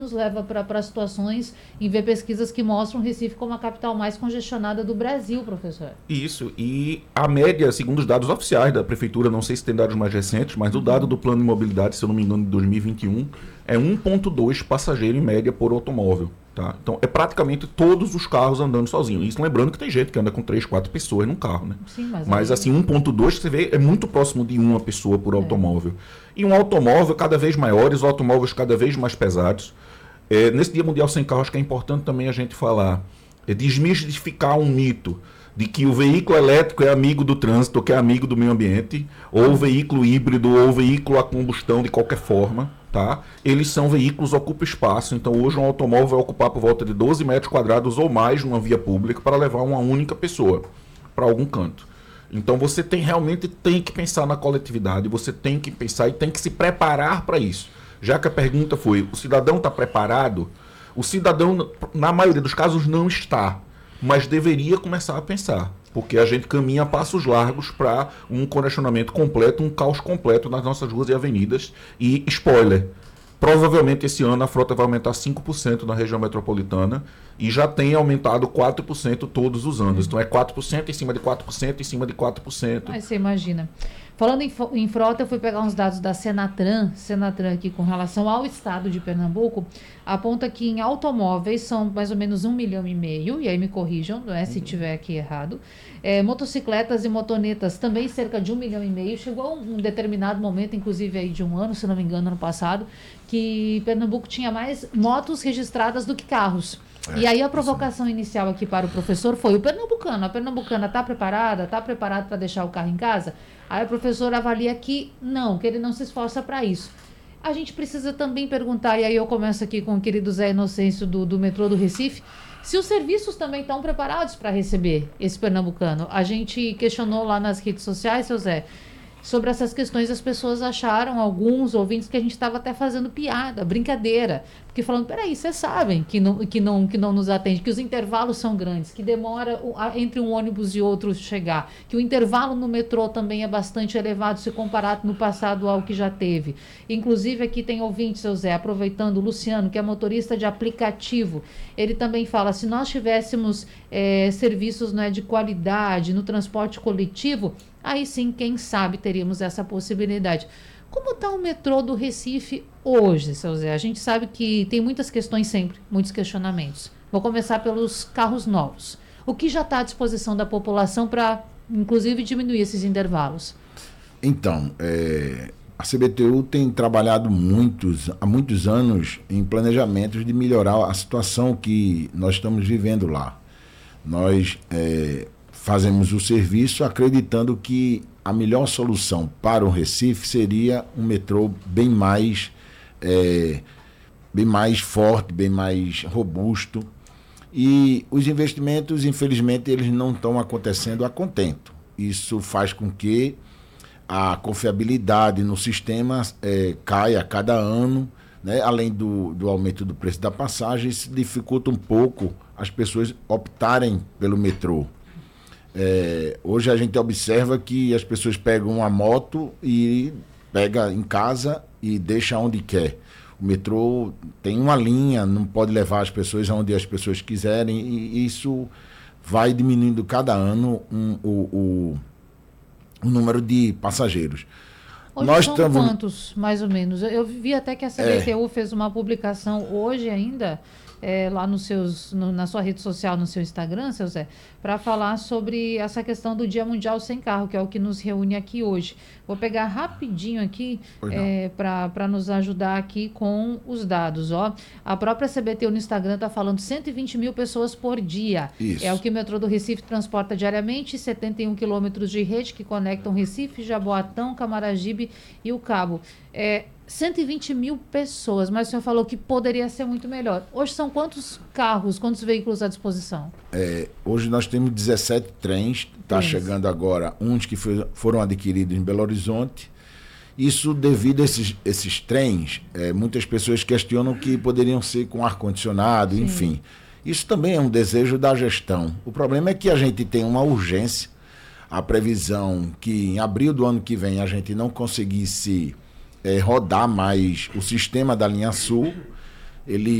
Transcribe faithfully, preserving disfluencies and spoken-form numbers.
nos leva para situações em ver pesquisas que mostram o Recife como a capital mais congestionada do Brasil, professor. Isso, e a média, segundo os dados oficiais da prefeitura, não sei se tem dados mais recentes, mas o dado do plano de mobilidade, se eu não me engano, de dois mil e vinte e um, é um vírgula dois passageiro em média por automóvel. Tá? Então, é praticamente todos os carros andando sozinhos. Isso lembrando que tem gente que anda com três, quatro pessoas num carro, né? Sim, mas mas aí... assim, um vírgula dois que você vê é muito próximo de uma pessoa por automóvel. É. E um automóvel cada vez maiores, automóveis cada vez mais pesados. É, nesse Dia Mundial Sem Carro, acho que é importante também a gente falar, é desmistificar um mito de que o veículo elétrico é amigo do trânsito, que é amigo do meio ambiente, ou o veículo híbrido, ou o veículo a combustão de qualquer forma, tá? Eles são veículos, ocupam espaço, então hoje um automóvel vai ocupar por volta de doze metros quadrados ou mais numa via pública para levar uma única pessoa para algum canto. Então você tem realmente tem que pensar na coletividade, você tem que pensar e tem que se preparar para isso. Já que a pergunta foi, o cidadão está preparado? O cidadão, na maioria dos casos, não está, mas deveria começar a pensar, porque a gente caminha a passos largos para um congestionamento completo, um caos completo nas nossas ruas e avenidas. E, spoiler, provavelmente esse ano a frota vai aumentar cinco por cento na região metropolitana e já tem aumentado quatro por cento todos os anos. Então é quatro por cento em cima de quatro por cento em cima de quatro por cento. Mas você imagina. Falando em, em frota, eu fui pegar uns dados da Senatran, Senatran aqui com relação ao estado de Pernambuco, aponta que em automóveis são mais ou menos um milhão e meio, e aí me corrijam, não é, se tiver aqui errado. É, motocicletas e motonetas também cerca de um milhão e meio. Chegou um, um determinado momento, inclusive aí de um ano, se não me engano, ano passado, que Pernambuco tinha mais motos registradas do que carros. É, e aí a provocação sim. inicial aqui para o professor foi o pernambucano. A pernambucana está preparada? Está preparada para deixar o carro em casa? Aí o professor avalia que não, que ele não se esforça para isso. A gente precisa também perguntar, e aí eu começo aqui com o querido Zé Inocêncio do, do metrô do Recife, se os serviços também estão preparados para receber esse pernambucano. A gente questionou lá nas redes sociais, seu Zé, sobre essas questões. As pessoas acharam, alguns ouvintes, que a gente estava até fazendo piada, brincadeira, porque falando, peraí, vocês sabem que não, que, não, que não nos atende, que os intervalos são grandes, que demora entre um ônibus e outro chegar, que o intervalo no metrô também é bastante elevado se comparado no passado ao que já teve. Inclusive aqui tem ouvinte, seu Zé, aproveitando, o Luciano, que é motorista de aplicativo, ele também fala, se nós tivéssemos é, serviços, né, de qualidade no transporte coletivo, aí sim, quem sabe, teríamos essa possibilidade. Como está o metrô do Recife hoje, seu Zé? A gente sabe que tem muitas questões sempre, muitos questionamentos. Vou começar pelos carros novos. O que já está à disposição da população para, inclusive, diminuir esses intervalos? Então, é, a C B T U tem trabalhado muitos, há muitos anos em planejamentos de melhorar a situação que nós estamos vivendo lá. Nós... É, fazemos o serviço acreditando que a melhor solução para o Recife seria um metrô bem mais, é, bem mais forte, bem mais robusto. E os investimentos, infelizmente, eles não estão acontecendo a contento. Isso faz com que a confiabilidade no sistema é, caia a cada ano, né? Além do, do aumento do preço da passagem, isso dificulta um pouco as pessoas optarem pelo metrô. É, hoje a gente observa que as pessoas pegam uma moto e pega em casa e deixa onde quer. O metrô tem uma linha, não pode levar as pessoas aonde as pessoas quiserem, e isso vai diminuindo cada ano um, o, o, o número de passageiros. Hoje Nós são tamo... quantos, mais ou menos? Eu vi até que a C B T U é. fez uma publicação hoje ainda, é, lá nos seus, no, na sua rede social, no seu Instagram, seu Zé, para falar sobre essa questão do Dia Mundial Sem Carro, que é o que nos reúne aqui hoje. Vou pegar rapidinho aqui é, para nos ajudar aqui com os dados. Ó. A própria C B T U no Instagram está falando cento e vinte mil pessoas por dia. Isso. É o que o metrô do Recife transporta diariamente, setenta e um quilômetros de rede que conectam Recife, Jaboatão, Camaragibe e o Cabo. É, cento e vinte mil pessoas, mas o senhor falou que poderia ser muito melhor. Hoje são quantos carros, quantos veículos à disposição? É, hoje nós temos dezessete trens, está chegando agora uns que foi, foram adquiridos em Belo Horizonte. Isso devido a esses, esses trens, é, muitas pessoas questionam que poderiam ser com ar-condicionado, enfim. Isso também é um desejo da gestão. O problema é que a gente tem uma urgência, a previsão que em abril do ano que vem a gente não conseguisse é, rodar mais o sistema da linha Sul. ele